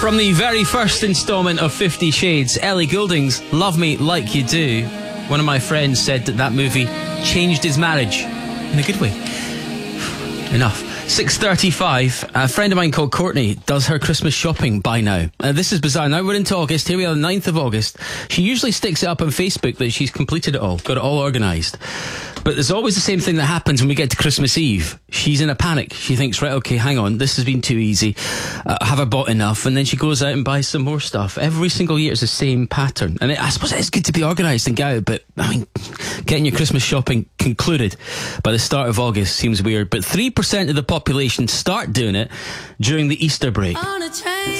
From the very first instalment of 50 Shades, Ellie Goulding's Love Me Like You Do. One of my friends said that movie changed his marriage. In a good way. Enough. 6:35. A friend of mine called Courtney does her Christmas shopping by now. This is bizarre. Now we're into August. Here we are, the 9th of August. She usually sticks it up on Facebook that she's completed it all, got it all organised. But there's always the same thing that happens when we get to Christmas Eve. She's in a panic. She thinks, right, okay, hang on, this has been too easy. Have I bought enough? And then she goes out and buys some more stuff. Every single year it's the same pattern. And I suppose it's good to be organised and go out, but I mean, getting your Christmas shopping concluded by the start of August seems weird. But 3% of the population start doing it during the Easter break.